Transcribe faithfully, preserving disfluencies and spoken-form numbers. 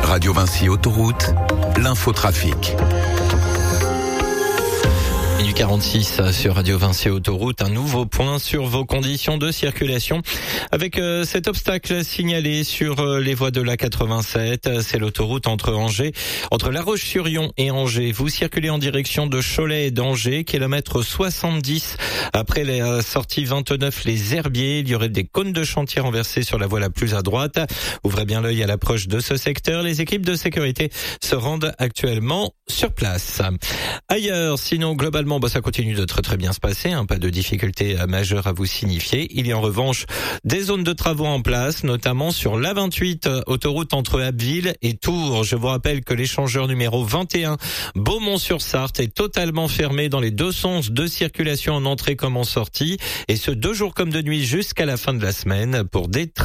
Radio Vinci Autoroute, l'infotrafic. Du quarante-six sur Radio Vinci Autoroute, un nouveau point sur vos conditions de circulation avec euh, cet obstacle signalé sur euh, les voies de l'A quatre-vingt-sept. C'est l'autoroute entre Angers, entre La Roche-sur-Yon et Angers. Vous circulez en direction de Cholet et d'Angers, kilomètre soixante-dix. Après la sortie vingt-neuf, les Herbiers, il y aurait des cônes de chantier renversés sur la voie la plus à droite. Ouvrez bien l'œil à l'approche de ce secteur. Les équipes de sécurité se rendent actuellement sur place. Ailleurs, sinon globalement, bah, ça continue de très très bien se passer, hein, pas de difficultés majeures à vous signifier. Il y a en revanche des zones de travaux en place, notamment sur l'A vingt-huit, autoroute entre Abbeville et Tours. Je vous rappelle que l'échangeur numéro vingt et un, Beaumont-sur-Sarthe, est totalement fermé dans les deux sens de circulation en entrée comme en sortie, et ce deux jours comme de nuit jusqu'à la fin de la semaine pour des